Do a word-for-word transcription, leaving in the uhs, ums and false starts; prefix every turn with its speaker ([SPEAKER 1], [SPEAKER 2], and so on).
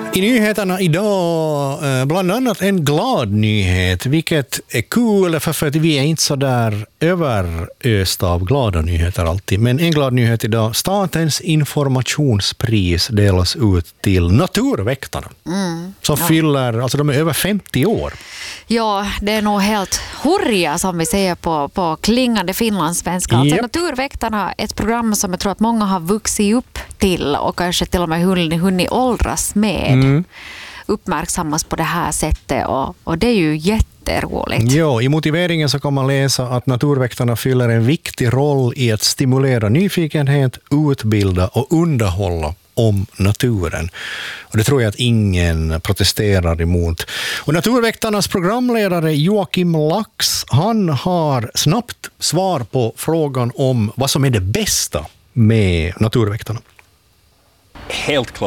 [SPEAKER 1] I nyheterna idag, bland annat en glad nyhet, vilket är kul för att vi är inte så där överösta av glada nyheter alltid. Men en glad nyhet idag, statens informationspris delas ut till Naturväktarna. Mm, som ja. fyller, alltså de är över femtio år.
[SPEAKER 2] Ja, det är nog helt hurja som vi säger på, på klingande finlandssvenska. Alltså yep. Naturväktarna är ett program som jag tror att många har vuxit upp till och kanske till och med hunnit, hunnit åldras med. Mm. Uppmärksammas på det här sättet och, och det är ju jätteroligt.
[SPEAKER 1] Ja, i motiveringen så kan man läsa att Naturväktarna fyller en viktig roll i att stimulera nyfikenhet, utbilda och underhålla om naturen. Och det tror jag att ingen protesterar emot. Och Naturväktarnas programledare Joakim Lax, han har snabbt svar på frågan om vad som är det bästa med Naturväktarna.
[SPEAKER 3] Helt klart